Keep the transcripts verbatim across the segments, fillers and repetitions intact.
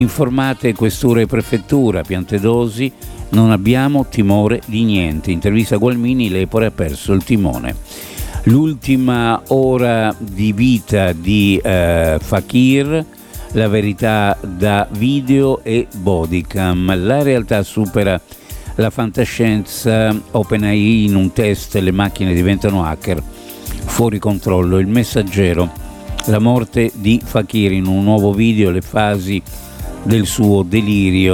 Informate questura e prefettura, Piantedosi, non abbiamo timore di niente. Intervista a Gualmini, l'Epore ha perso il timone. L'ultima ora di vita di eh, Fakir, la verità da video e bodycam. La realtà supera la fantascienza. OpenAI, in un test le macchine diventano hacker, fuori controllo. Il Messaggero, la morte di Fakir, in un nuovo video le fasi del suo delirio.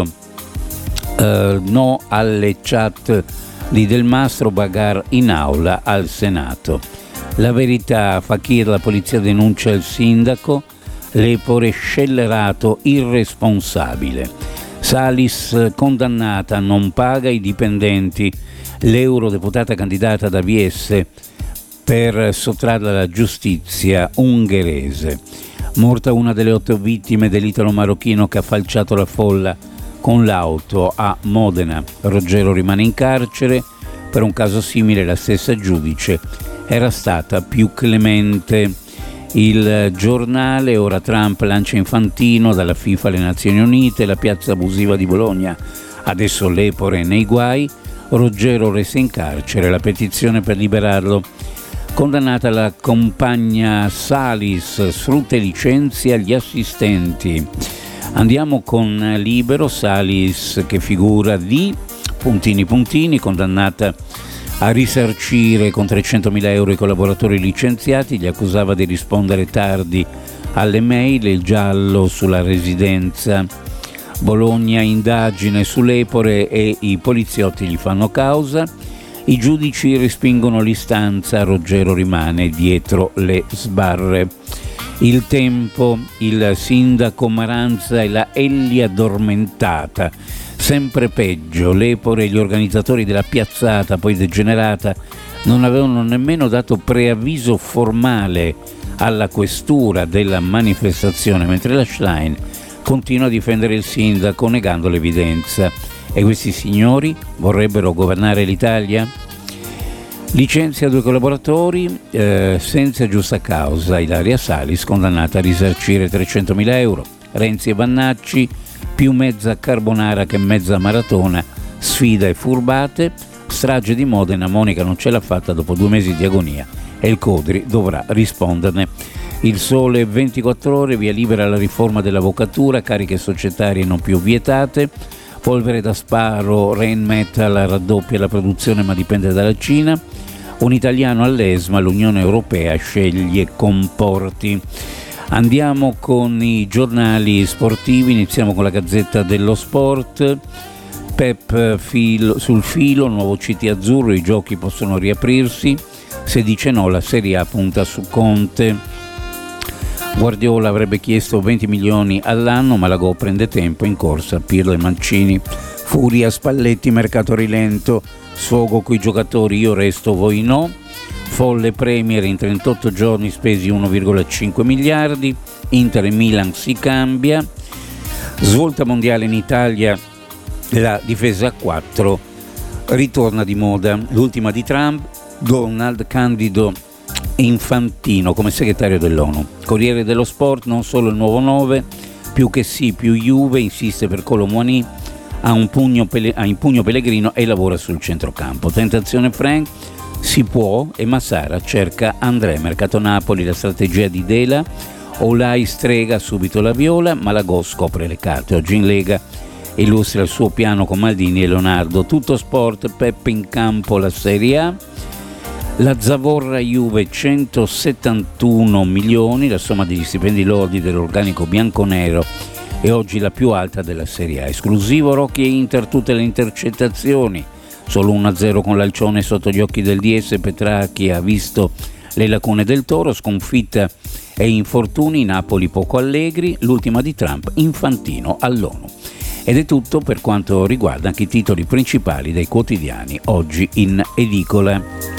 Uh, no alle chat di Del Mastro, bagar in aula al Senato. La verità, Fakir, la polizia denuncia il sindaco, l'Epore scellerato, irresponsabile. Salis condannata, non paga i dipendenti. L'eurodeputata candidata da V S per sottrarla alla giustizia ungherese. Morta una delle otto vittime dell'italo-marocchino che ha falciato la folla con l'auto a Modena. Roggero rimane in carcere. Per un caso simile la stessa giudice era stata più clemente. Il Giornale, ora Trump lancia Infantino dalla FIFA alle Nazioni Unite, la piazza abusiva di Bologna, adesso l'Epore nei guai, Roggero resta in carcere, la petizione per liberarlo. Condannata la compagna Salis, sfrutta e licenzia gli assistenti. Andiamo con Libero, Salis che figura di puntini puntini, condannata a risarcire con trecentomila euro i collaboratori licenziati, gli accusava di rispondere tardi alle mail. Il Giallo sulla residenza. Bologna, indagine sull'Epore e i poliziotti gli fanno causa. I giudici respingono l'istanza, Roggero rimane dietro le sbarre. Il Tempo, il sindaco Maranza e la Elli addormentata. Sempre peggio, l'Epore e gli organizzatori della piazzata, poi degenerata, non avevano nemmeno dato preavviso formale alla questura della manifestazione, mentre la Schlein continua a difendere il sindaco negando l'evidenza. E questi signori vorrebbero governare l'Italia? Licenzia due collaboratori eh, senza giusta causa. Ilaria Salis condannata a risarcire trecentomila euro. Renzi e Vannacci, più mezza carbonara che mezza maratona, sfida e furbate. Strage di Modena, Monica non ce l'ha fatta dopo due mesi di agonia e il Codri dovrà risponderne. Il Sole ventiquattro ore, via libera alla riforma dell'avvocatura, cariche societarie non più vietate. Polvere da sparo, Rheinmetall raddoppia la produzione ma dipende dalla Cina. Un italiano all'ESMA, l'Unione Europea sceglie comporti. Andiamo con i giornali sportivi, iniziamo con la Gazzetta dello Sport. Pep filo, sul filo, nuovo C T azzurro, i giochi possono riaprirsi. Se dice no, la Serie A punta su Conte. Guardiola avrebbe chiesto venti milioni all'anno, ma la Go prende tempo, in corsa Pirlo e Mancini. Furia, Spalletti, mercato rilento, sfogo coi giocatori, io resto, voi no. Folle Premier, in trentotto giorni spesi uno virgola cinque miliardi. Inter e Milan si cambia. Svolta mondiale in Italia, la difesa a quattro ritorna di moda. L'ultima di Trump, Donald candido Infantino come segretario dell'ONU. Corriere dello Sport, non solo il nuovo nove, più che sì, più Juve, insiste per Colomouani, ha un pugno, ha in pugno Pellegrino e lavora sul centrocampo. Tentazione Frank, si può, e Massara cerca André. Mercato Napoli, la strategia di Dela, Olai strega subito la viola, ma la Go scopre le carte. Oggi in Lega illustra il suo piano con Maldini e Leonardo. Tutto Sport, Peppe in campo, la Serie A. La Zavorra Juve centosettantuno milioni, la somma degli stipendi lordi dell'organico bianconero è oggi la più alta della Serie A. Esclusivo Rocchi e Inter, tutte le intercettazioni. Solo uno a zero con l'Alcione sotto gli occhi del D S. Petracchi ha visto le lacune del Toro, sconfitta e infortuni. Napoli poco allegri, l'ultima di Trump, Infantino all'ONU. Ed è tutto per quanto riguarda anche i titoli principali dei quotidiani oggi in edicola.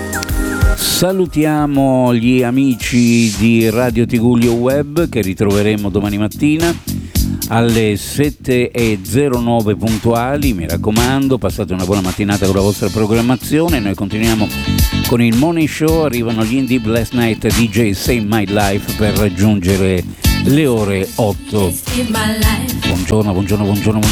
Salutiamo gli amici di Radio Tigullio Web che ritroveremo domani mattina alle sette e zero nove puntuali. Mi raccomando, passate una buona mattinata con la vostra programmazione. Noi continuiamo con il Morning Show, arrivano gli Indie Last Night D J Save My Life per raggiungere le ore otto. buongiorno, buongiorno, buongiorno, buongiorno.